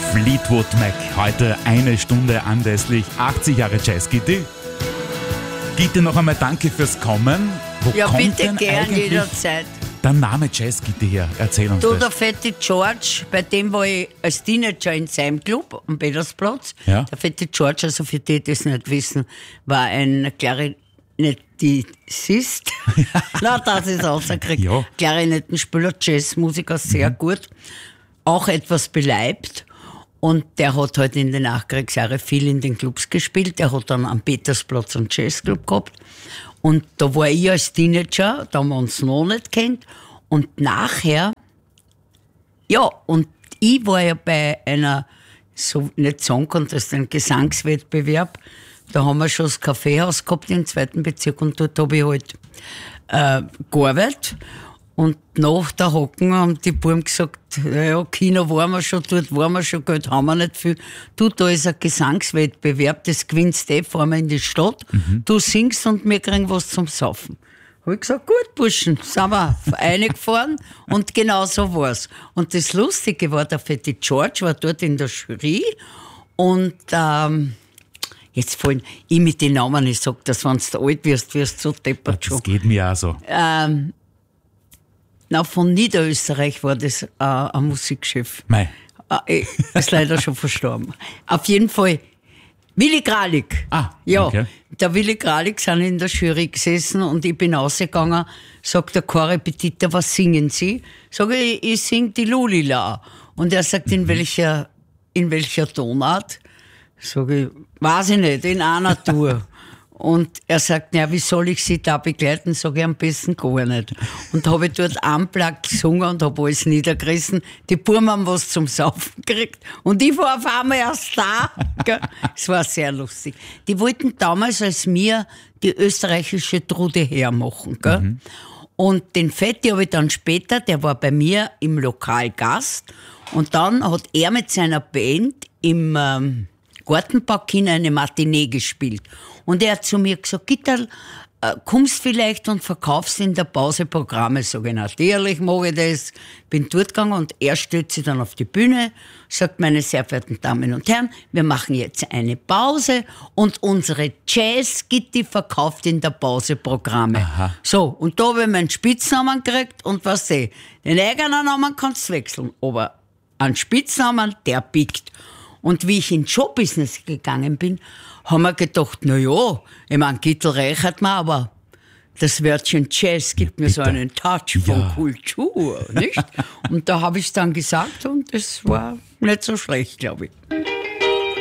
Fleetwood Mac. Heute eine Stunde anlässlich 80 Jahre Jazz. Gitti, noch einmal danke fürs Kommen. Wo Ja, kommt bitte denn gern, eigentlich jederzeit. der Name Jazz Gitti her? Erzähl uns Du, das. der fette George, bei dem war ich als Teenager in seinem Club am Petersplatz. Ja. Der fette George, also für die, die es nicht wissen, war ein Klarinettist. Na, das ist rausgekriegt. Ja. Klarinettenspieler, Jazzmusiker, sehr gut. Auch etwas beleibt. Und der hat halt in den Nachkriegsjahren viel in den Clubs gespielt. Der hat dann am Petersplatz einen Jazzclub gehabt. Und da war ich als Teenager, da haben wir uns noch nicht kennt. Und nachher, ja, und ich war ja bei einer, so nicht Song Contest, ein Gesangswettbewerb. Da haben wir schon das Kaffeehaus gehabt im 2. Bezirk und dort habe ich halt gearbeitet. Und nach der Hocken haben die Buben gesagt, ja, Kino waren wir schon, dort waren wir schon, Geld haben wir nicht viel. Du, da ist ein Gesangswettbewerb, das gewinnst du, fahren wir in die Stadt, du singst und wir kriegen was zum Saufen. Hab ich gesagt, gut, Burschen, sind wir reingefahren und genau so war's. Und das Lustige war, der fette George war dort in der Jury und jetzt fallen ich mit den Namen, ich sag das, wenn du alt wirst du so deppert schon. Das geht mir auch so. Na, von Niederösterreich war das ein Musikchef. Mei. Ist leider schon verstorben. Auf jeden Fall Willi Kralik. Ah, ja. okay. Der Willi Kralik sind in der Jury gesessen und ich bin rausgegangen, sagt der Chorrepetitor, was singen Sie? Sag ich sing die Lulila. Und er sagt, in welcher Tonart? Sag ich, weiß ich nicht, in einer Tour. Und er sagt, ja, wie soll ich Sie da begleiten? Sag ich, am besten gar nicht. Und habe ich dort Unplugged gesungen und habe alles niedergerissen. Die Buben haben was zum Saufen gekriegt. Und ich war auf einmal erst da. Gell? Es war sehr lustig. Die wollten damals als mir die österreichische Trude hermachen. Gell? Und den Fetti habe ich dann später, der war bei mir im Lokal Gast. Und dann hat er mit seiner Band im Gartenpark hin eine Matinee gespielt. Und er hat zu mir gesagt, Gitterl, kommst vielleicht und verkaufst in der Pause Programme. Sag ich, natürlich mache ich das. Bin dort gegangen und er stellt sich dann auf die Bühne, sagt, meine sehr verehrten Damen und Herren, wir machen jetzt eine Pause und unsere Jazz-Gitti verkauft in der Pause Programme. Aha. So, und da habe ich meinen Spitznamen gekriegt und was den eigenen Namen kannst du wechseln, aber einen Spitznamen, der biegt. Und wie ich ins Showbusiness gegangen bin, haben wir gedacht, na ja, ich meine, Gittel reichert mir, aber das Wörtchen Jazz gibt mir so einen Touch von Kultur, nicht? Und da habe ich es dann gesagt und es war nicht so schlecht, glaube ich.